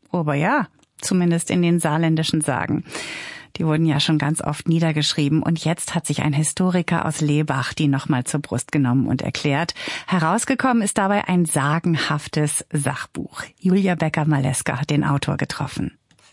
Aber ja, zumindest in den saarländischen Sagen. Die wurden ja schon ganz oft niedergeschrieben und jetzt hat sich ein Historiker aus Lebach die nochmal zur Brust genommen und erklärt. Herausgekommen ist dabei ein sagenhaftes Sachbuch. Julia Becker-Maleska hat den Autor getroffen.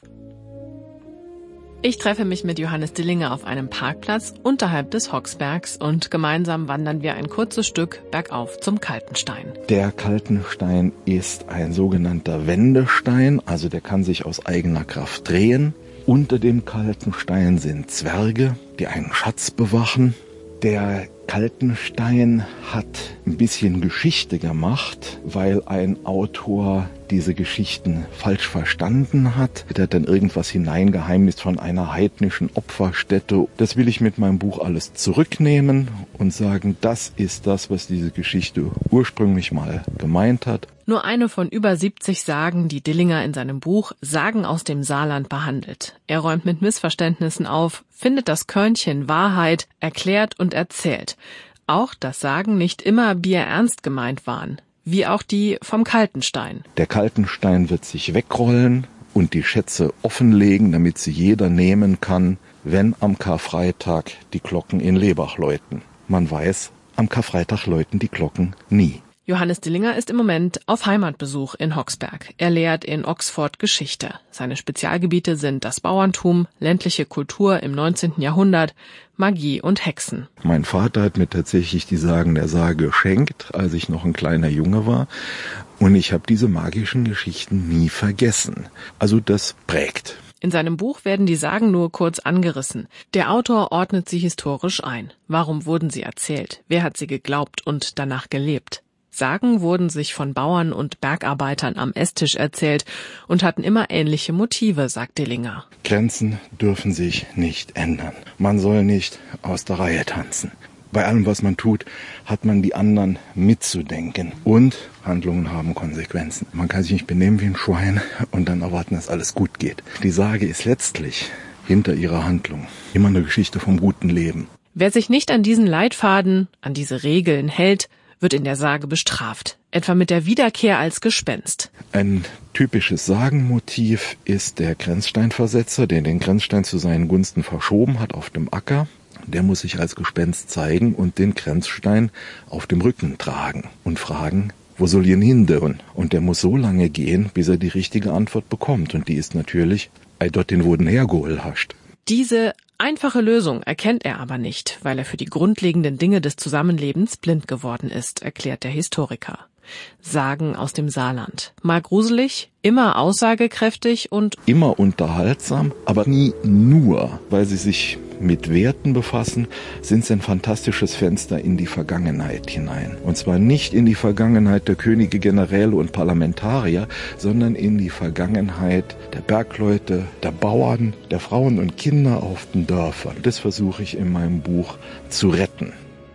Ich treffe mich mit Johannes Dillinger auf einem Parkplatz unterhalb des Hoxbergs und gemeinsam wandern wir ein kurzes Stück bergauf zum Kaltenstein. Der Kaltenstein ist ein sogenannter Wendestein, also der kann sich aus eigener Kraft drehen. Unter dem Kaltenstein sind Zwerge, die einen Schatz bewachen. Der Kaltenstein hat ein bisschen Geschichte gemacht, weil ein Autor diese Geschichten falsch verstanden hat. Der hat dann irgendwas hineingeheimnist von einer heidnischen Opferstätte. Das will ich mit meinem Buch alles zurücknehmen und sagen, das ist das, was diese Geschichte ursprünglich mal gemeint hat. Nur eine von über 70 Sagen, die Dillinger in seinem Buch Sagen aus dem Saarland behandelt. Er räumt mit Missverständnissen auf, findet das Körnchen Wahrheit, erklärt und erzählt. Auch, dass Sagen nicht immer bierernst gemeint waren, wie auch die vom Kaltenstein. Der Kaltenstein wird sich wegrollen und die Schätze offenlegen, damit sie jeder nehmen kann, wenn am Karfreitag die Glocken in Lebach läuten. Man weiß, am Karfreitag läuten die Glocken nie. Johannes Dillinger ist im Moment auf Heimatbesuch in Hoxberg. Er lehrt in Oxford Geschichte. Seine Spezialgebiete sind das Bauerntum, ländliche Kultur im 19. Jahrhundert, Magie und Hexen. Mein Vater hat mir tatsächlich die Sagen der Sage geschenkt, als ich noch ein kleiner Junge war. Und ich habe diese magischen Geschichten nie vergessen. Also das prägt. In seinem Buch werden die Sagen nur kurz angerissen. Der Autor ordnet sie historisch ein. Warum wurden sie erzählt? Wer hat sie geglaubt und danach gelebt? Sagen wurden sich von Bauern und Bergarbeitern am Esstisch erzählt und hatten immer ähnliche Motive, sagt Dillinger. Grenzen dürfen sich nicht ändern. Man soll nicht aus der Reihe tanzen. Bei allem, was man tut, hat man die anderen mitzudenken. Und Handlungen haben Konsequenzen. Man kann sich nicht benehmen wie ein Schwein und dann erwarten, dass alles gut geht. Die Sage ist letztlich hinter ihrer Handlung immer eine Geschichte vom guten Leben. Wer sich nicht an diesen Leitfaden, an diese Regeln hält, wird in der Sage bestraft, etwa mit der Wiederkehr als Gespenst. Ein typisches Sagenmotiv ist der Grenzsteinversetzer, der den Grenzstein zu seinen Gunsten verschoben hat auf dem Acker. Der muss sich als Gespenst zeigen und den Grenzstein auf dem Rücken tragen und fragen, wo soll ihn hindern? Und der muss so lange gehen, bis er die richtige Antwort bekommt. Und die ist natürlich, ei dort den Woden hergeholt hast. Diese einfache Lösung erkennt er aber nicht, weil er für die grundlegenden Dinge des Zusammenlebens blind geworden ist, erklärt der Historiker. Sagen aus dem Saarland. Mal gruselig, immer aussagekräftig und immer unterhaltsam, aber nie nur, weil sie sich mit Werten befassen, sind sie ein fantastisches Fenster in die Vergangenheit hinein. Und zwar nicht in die Vergangenheit der Könige, Generäle und Parlamentarier, sondern in die Vergangenheit der Bergleute, der Bauern, der Frauen und Kinder auf den Dörfern. Das versuche ich in meinem Buch zu retten.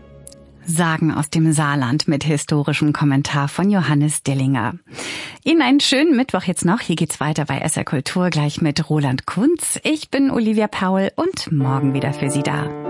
Sagen aus dem Saarland mit historischem Kommentar von Johannes Dillinger. Ihnen einen schönen Mittwoch jetzt noch. Hier geht's weiter bei SR Kultur gleich mit Roland Kunz. Ich bin Olivia Paul und morgen wieder für Sie da.